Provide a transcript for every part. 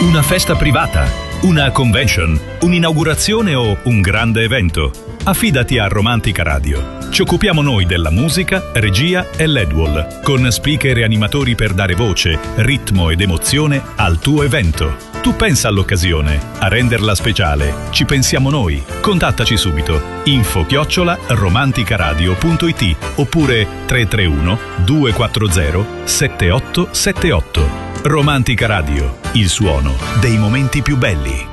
Una festa privata, una convention, un'inaugurazione o un grande evento? Affidati a Romantica Radio. Ci occupiamo noi della musica, regia e LED-wall, con speaker e animatori per dare voce, ritmo ed emozione al tuo evento. Tu pensa all'occasione, a renderla speciale. Ci pensiamo noi. Contattaci subito. info@romanticaradio.it oppure 331 240 7878. Romantica Radio, il suono dei momenti più belli.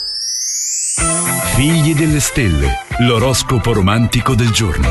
Figli delle stelle, l'oroscopo romantico del giorno.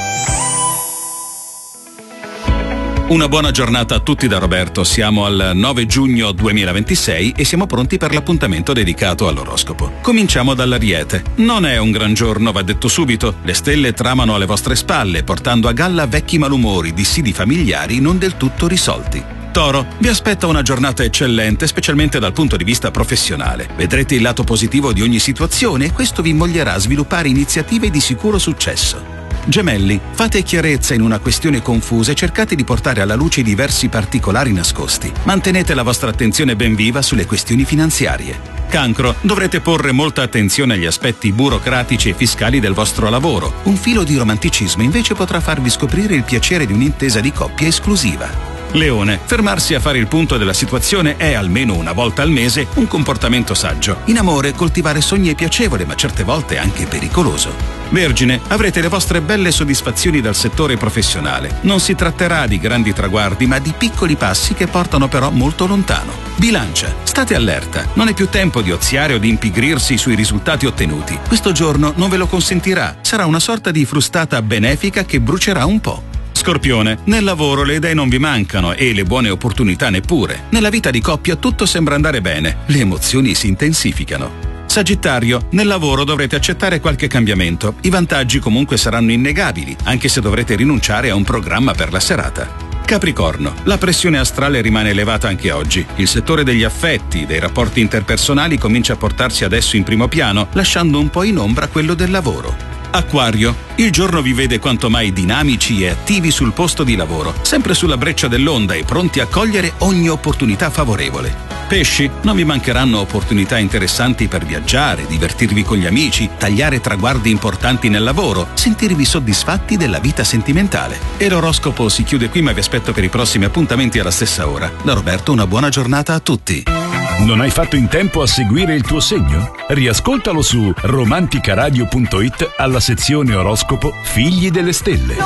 Una buona giornata a tutti da Roberto. Siamo al 9 giugno 2026 e siamo pronti per l'appuntamento dedicato all'oroscopo. Cominciamo dall'Ariete. Non è un gran giorno, va detto subito. Le stelle tramano alle vostre spalle, portando a galla vecchi malumori, dissidi familiari non del tutto risolti. Toro, vi aspetta una giornata eccellente, specialmente dal punto di vista professionale. Vedrete il lato positivo di ogni situazione e questo vi invoglierà a sviluppare iniziative di sicuro successo. Gemelli, fate chiarezza in una questione confusa e cercate di portare alla luce i diversi particolari nascosti. Mantenete la vostra attenzione ben viva sulle questioni finanziarie. Cancro, dovrete porre molta attenzione agli aspetti burocratici e fiscali del vostro lavoro. Un filo di romanticismo invece potrà farvi scoprire il piacere di un'intesa di coppia esclusiva. Leone, fermarsi a fare il punto della situazione è, almeno una volta al mese, un comportamento saggio. In amore, coltivare sogni è piacevole, ma certe volte anche pericoloso. Vergine, avrete le vostre belle soddisfazioni dal settore professionale. Non si tratterà di grandi traguardi, ma di piccoli passi che portano però molto lontano. Bilancia, state allerta. Non è più tempo di oziare o di impigrirsi sui risultati ottenuti. Questo giorno non ve lo consentirà. Sarà una sorta di frustata benefica che brucerà un po'. Scorpione, nel lavoro le idee non vi mancano e le buone opportunità neppure. Nella vita di coppia tutto sembra andare bene, le emozioni si intensificano. Sagittario, nel lavoro dovrete accettare qualche cambiamento. I vantaggi comunque saranno innegabili, anche se dovrete rinunciare a un programma per la serata. Capricorno, la pressione astrale rimane elevata anche oggi. Il settore degli affetti, dei rapporti interpersonali comincia a portarsi adesso in primo piano, lasciando un po' in ombra quello del lavoro. Acquario, il giorno vi vede quanto mai dinamici e attivi sul posto di lavoro, sempre sulla breccia dell'onda e pronti a cogliere ogni opportunità favorevole. Pesci, non vi mancheranno opportunità interessanti per viaggiare, divertirvi con gli amici, tagliare traguardi importanti nel lavoro, sentirvi soddisfatti della vita sentimentale. E l'oroscopo si chiude qui, ma vi aspetto per i prossimi appuntamenti alla stessa ora. Da Roberto una buona giornata a tutti. Non hai fatto in tempo a seguire il tuo segno? Riascoltalo su romanticaradio.it alla sezione oroscopo Figli delle stelle.